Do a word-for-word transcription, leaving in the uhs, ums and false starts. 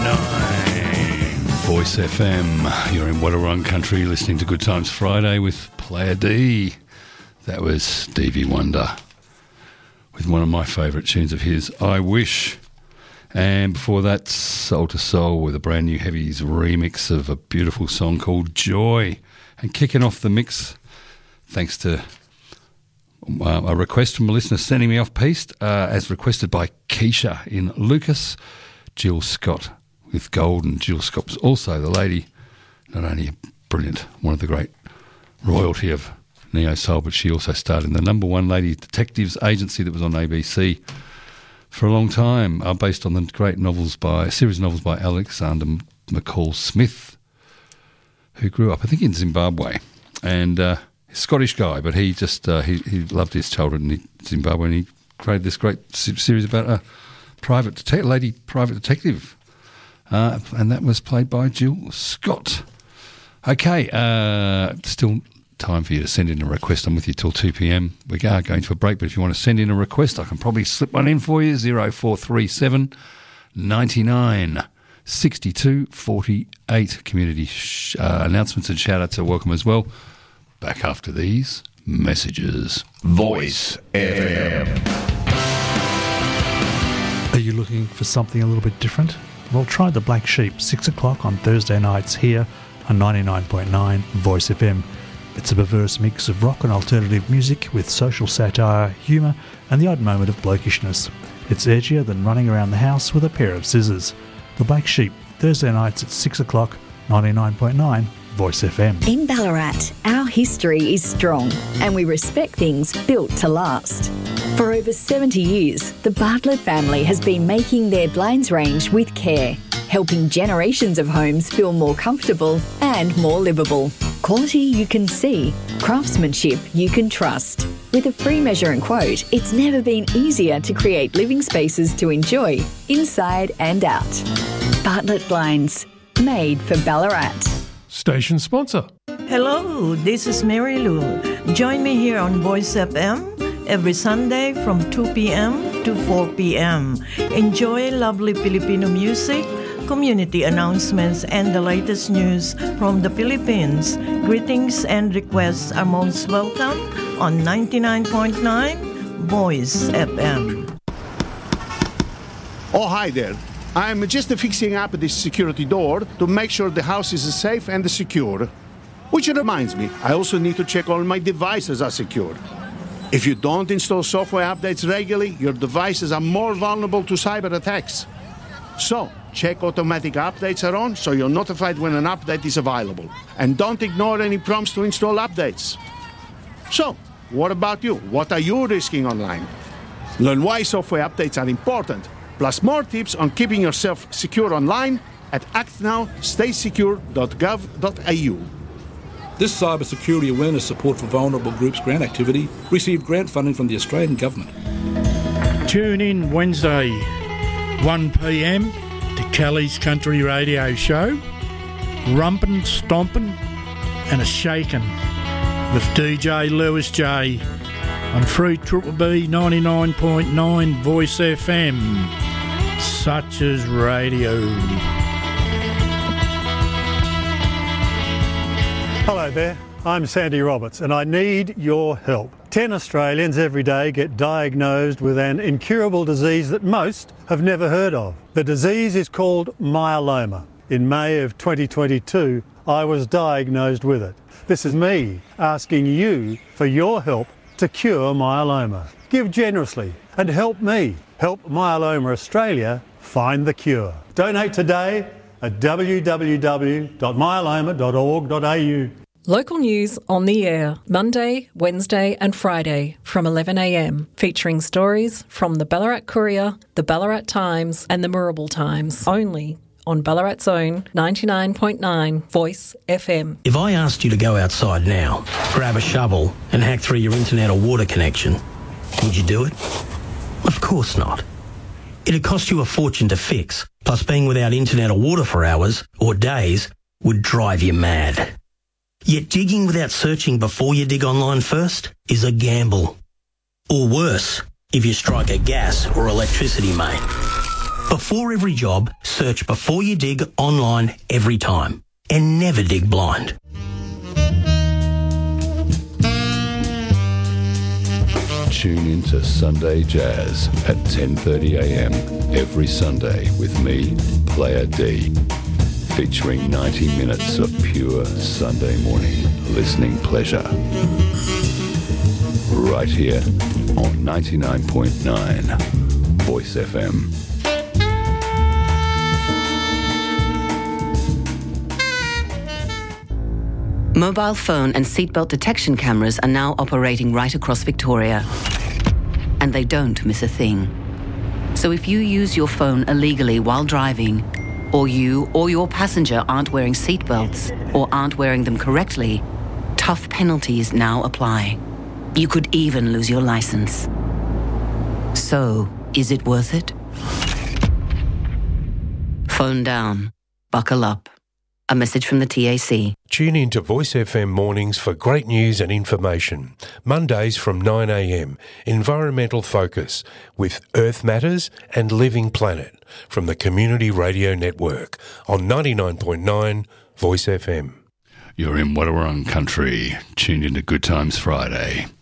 nine Voice F M. You're in Wadawurrung country listening to Good Times Friday with Player D. That was Stevie Wonder with one of my favourite tunes of his, I Wish. And before that, Soul to Soul with a brand new Heavies remix of a beautiful song called Joy. And kicking off the mix, thanks to uh, a request from a listener sending me off piste, uh, as requested by Keisha in Lucas, Jill Scott with Golden. Jill Scott was also the lady, not only brilliant, one of the great royalty of Neo Soul, but she also starred in the number one lady detectives agency that was on A B C for a long time, uh, based on the great novels by, a series of novels by Alexander McCall Smith, who grew up, I think, in Zimbabwe, and uh, he's a Scottish guy, but he just, uh, he, he loved his childhood in Zimbabwe, and he created this great series about a private detec- lady private detective, uh, and that was played by Jill Scott. Okay, uh, still time for you to send in a request. I'm with you till two p.m. We are going to a break, but if you want to send in a request, I can probably slip one in for you. zero four three seven ninety-nine sixty-two forty-eight. Community sh- uh, announcements and shout-outs are welcome as well. Back after these messages. Voice F M. Are you looking for something a little bit different? Well, try The Black Sheep, six o'clock on Thursday nights here on ninety-nine point nine Voice F M. It's a perverse mix of rock and alternative music with social satire, humour and the odd moment of blokishness. It's edgier than running around the house with a pair of scissors. The Black Sheep, Thursday nights at six o'clock, ninety-nine point nine Voice F M. In Ballarat, our history is strong and we respect things built to last. For over seventy years, the Bartlett family has been making their blinds range with care, helping generations of homes feel more comfortable and more livable. Quality you can see, craftsmanship you can trust. With a free measure and quote, it's never been easier to create living spaces to enjoy, inside and out. Bartlett Blinds, made for Ballarat. Station sponsor. Hello, this is Mary Lou. Join me here on Voice F M every Sunday from two p.m. to four p.m. Enjoy lovely Filipino music, community announcements, and the latest news from the Philippines. Greetings and requests are most welcome on ninety-nine point nine Voice F M. Oh, hi there. I'm just fixing up this security door to make sure the house is safe and secure. Which reminds me, I also need to check all my devices are secure. If you don't install software updates regularly, your devices are more vulnerable to cyber attacks. So, check automatic updates are on so you're notified when an update is available. And don't ignore any prompts to install updates. So, what about you? What are you risking online? Learn why software updates are important, plus more tips on keeping yourself secure online at act now stay secure dot gov dot a u. This cybersecurity awareness support for vulnerable groups grant activity received grant funding from the Australian Government. Tune in Wednesday, one p.m. to Kelly's Country Radio Show, Rumpin', Stompin' and a Shakin' with D J Lewis J on Free Triple B ninety-nine point nine Voice F M, such as radio. Hello there, I'm Sandy Roberts and I need your help. Ten Australians every day get diagnosed with an incurable disease that most have never heard of. The disease is called myeloma. In May of twenty twenty-two, I was diagnosed with it. This is me asking you for your help to cure myeloma. Give generously and help me help Myeloma Australia find the cure. Donate today at w w w dot myeloma dot org dot a u. Local news on the air, Monday, Wednesday and Friday from eleven a.m, featuring stories from the Ballarat Courier, the Ballarat Times and the Moorabool Times, only on Ballarat's own ninety-nine point nine Voice F M. If I asked you to go outside now, grab a shovel and hack through your internet or water connection, would you do it? Of course not. It'd cost you a fortune to fix, plus being without internet or water for hours or days would drive you mad. Yet digging without searching before you dig online first is a gamble. Or worse, if you strike a gas or electricity main. Before every job, search Before You Dig online every time. And never dig blind. Tune in to Sunday Jazz at ten thirty a m every Sunday with me, Player D, featuring ninety minutes of pure Sunday morning listening pleasure. Right here on ninety-nine point nine Voice F M. Mobile phone and seatbelt detection cameras are now operating right across Victoria. And they don't miss a thing. So if you use your phone illegally while driving, or you or your passenger aren't wearing seatbelts or aren't wearing them correctly, tough penalties now apply. You could even lose your license. So, is it worth it? Phone down. Buckle up. A message from the T A C. Tune in to Voice F M mornings for great news and information. Mondays from nine a m, Environmental Focus with Earth Matters and Living Planet from the Community Radio Network on ninety-nine point nine Voice F M. You're in Wadawurrung country, tuned into Good Times Friday.